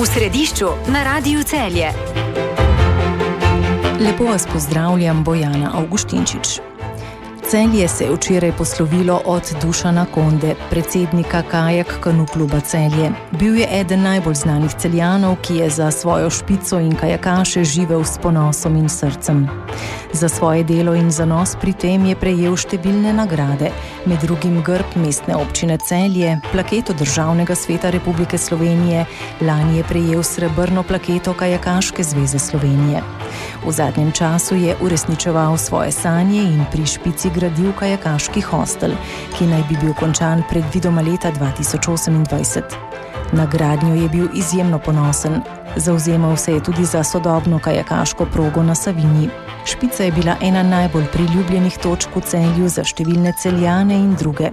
Središču na Radiu Celje. Lepo vas pozdravljam, Bojana Avguštinčič. Celje se je včeraj poslovilo od Dušana Konde, predsednika Kajak Kanu kluba Celje. Bil je eden najbolj znanih Celjanov, ki je za svojo špico in kajakaše živel s ponosom in srcem. Za svoje delo in zanos pri tem je prejel številne nagrade, med drugim grb mestne občine Celje, plaketo Državnega sveta Republike Slovenije, lani je prejel srebrno plaketo Kajakaške zveze Slovenije. V zadnjem času je uresničeval svoje sanje in pri špici gradil kajakaški hostel, ki naj bi bil končan predvidoma leta 2028. Na gradnjo je bil izjemno ponosen. Zavzemal se je tudi za sodobno kajakaško progo na Savinji. Špica je bila ena najbolj priljubljenih točk v Celju za številne Celjane in druge.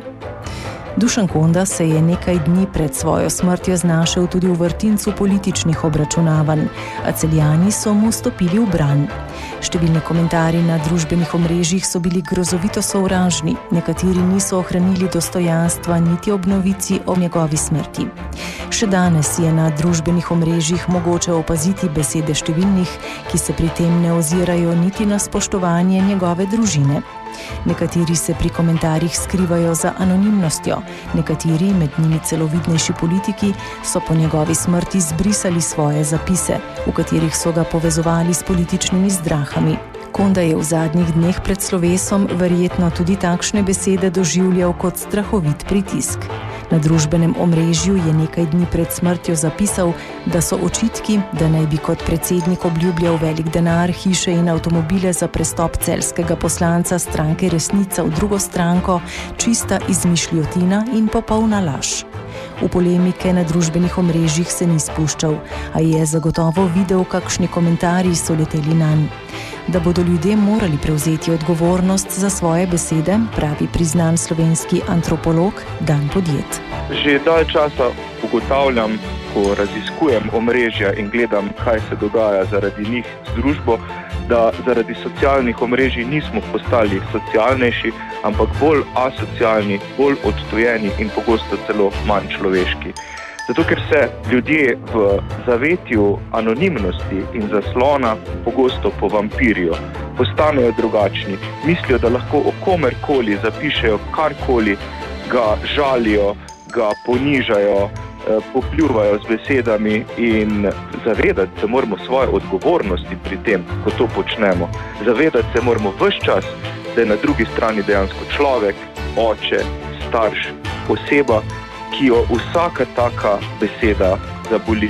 Dušan Konda se je nekaj dni pred svojo smrtjo znašel tudi v vrtincu političnih obračunavanj, a Celjani so mu stopili v bran. Številni komentarji na družbenih omrežjih so bili grozovito sovražni, nekateri niso ohranili dostojanstva niti ob novici o njegovi smrti. Še danes je na družbenih omrežjih mogoče opaziti besede številnih, ki se pri tem ne ozirajo niti na spoštovanje njegove družine. Nekateri se pri komentarjih skrivajo za anonimnostjo, nekateri, med njimi celo vidnejši politiki, so po njegovi smrti zbrisali svoje zapise, v katerih so ga povezovali s političnimi zdrahami. Konda je v zadnjih dneh pred slovesom verjetno tudi takšne besede doživljal kot strahovit pritisk. Na družbenem omrežju je nekaj dni pred smrtjo zapisal, da so očitki, da naj bi kot predsednik obljubljal velik denar, hiše in avtomobile za prestop celjskega poslanca stranke Resnica v drugo stranko, čista izmišljotina in popolna laž. V polemike na družbenih omrežjih se ni spuščal, a je zagotovo videl, kakšni komentarji so leteli nanj. Da bodo ljudje morali prevzeti odgovornost za svoje besede, pravi priznan slovenski antropolog Dan Podjed. Že dalj časa ugotavljam, ko raziskujem omrežja in gledam, kaj se dogaja zaradi njih z družbo, da zaradi socialnih omrežij nismo postali socialnejši, ampak bolj asocialni, bolj odtujeni in pogosto celo manj človeški. Zato, ker se ljudje v zavetju anonimnosti in zaslona pogosto povampirijo, postanejo drugačni, mislijo, da lahko o komerkoli zapišejo karkoli, ga žalijo, ga ponižajo, popljuvajo z besedami in zavedati se moramo svoje odgovornosti pri tem, ko to počnemo. Zavedati se moramo ves čas, da je na drugi strani dejansko človek, oče, starš, oseba, ki jo vsaka taka beseda zaboli.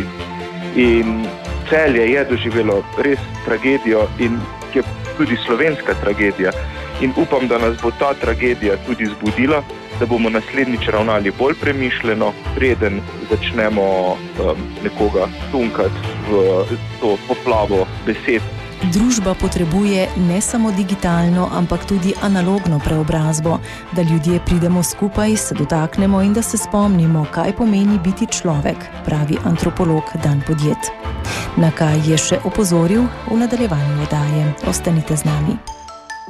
In Celje je doživelo res tragedijo in je tudi slovenska tragedija. In upam, da nas bo ta tragedija tudi zbudila, da bomo naslednjič ravnali bolj premišljeno, preden začnemo nekoga tunkati v to poplavo besed. Družba potrebuje ne samo digitalno, ampak tudi analogno preobrazbo, da ljudje pridemo skupaj, se dotaknemo in da se spomnimo, kaj pomeni biti človek, pravi antropolog Dan Podjed. Na kaj je še opozoril v nadaljevanju oddaje. Ostanite z nami.